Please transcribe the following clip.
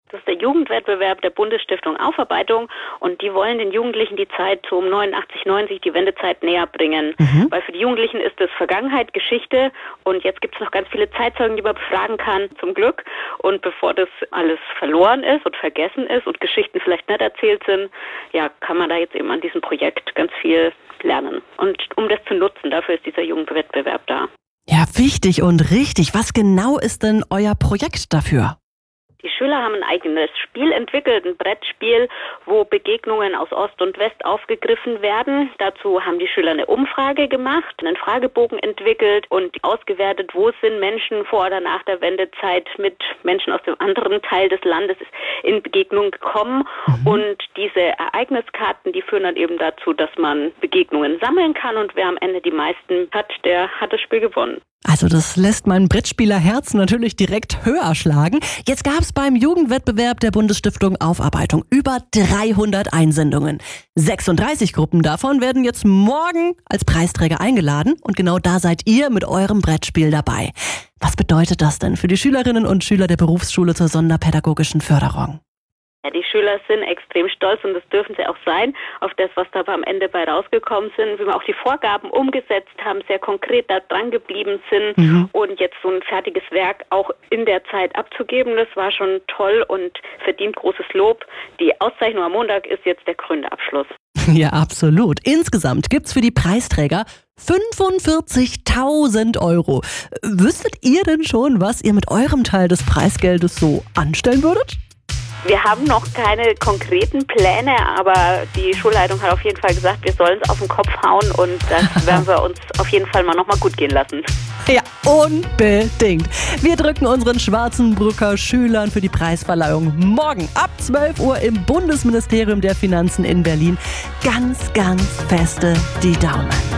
Das ist der Jugendwettbewerb der Bundesstiftung Aufarbeitung und die wollen den Jugendlichen die Zeit um 89, 90, die Wendezeit näher bringen. Weil für die Jugendlichen ist es Vergangenheit, Geschichte und jetzt gibt es noch ganz viele Zeitzeugen, die man befragen kann, zum Glück. Und bevor das alles verloren ist und vergessen ist und Geschichten vielleicht nicht erzählt sind, ja, kann man da jetzt eben an diesem Projekt ganz viel lernen. Und um das zu nutzen, dafür ist dieser Jugendwettbewerb da. Ja, wichtig und richtig. Was genau ist denn euer Projekt dafür? Die Schüler haben ein eigenes Spiel entwickelt, ein Brettspiel, wo Begegnungen aus Ost und West aufgegriffen werden. Dazu haben die Schüler eine Umfrage gemacht, einen Fragebogen entwickelt und ausgewertet, wo sind Menschen vor oder nach der Wendezeit mit Menschen aus dem anderen Teil des Landes in Begegnung gekommen. Und diese Ereigniskarten, die führen dann eben dazu, dass man Begegnungen sammeln kann und wer am Ende die meisten hat, der hat das Spiel gewonnen. Also das lässt mein Brettspielerherz natürlich direkt höher schlagen. Jetzt gab es beim Jugendwettbewerb der Bundesstiftung Aufarbeitung über 300 Einsendungen. 36 Gruppen davon werden jetzt morgen als Preisträger eingeladen und genau da seid ihr mit eurem Brettspiel dabei. Was bedeutet das denn für die Schülerinnen und Schüler der Berufsschule zur sonderpädagogischen Förderung? Ja, die Schüler sind extrem stolz und das dürfen sie auch sein, auf das, was da am Ende bei rausgekommen sind, wie wir auch die Vorgaben umgesetzt haben, sehr konkret da dran geblieben sind und jetzt so ein fertiges Werk auch in der Zeit abzugeben, das war schon toll und verdient großes Lob. Die Auszeichnung am Montag ist jetzt der krönende Abschluss. Ja, absolut. Insgesamt gibt's für die Preisträger 45.000 Euro. Wüsstet ihr denn schon, was ihr mit eurem Teil des Preisgeldes so anstellen würdet? Wir haben noch keine konkreten Pläne, aber die Schulleitung hat auf jeden Fall gesagt, wir sollen es auf den Kopf hauen und das werden wir uns auf jeden Fall mal nochmal gut gehen lassen. Ja, unbedingt. Wir drücken unseren Schwarzenbrücker Schülern für die Preisverleihung morgen ab 12 Uhr im Bundesministerium der Finanzen in Berlin ganz, ganz feste die Daumen.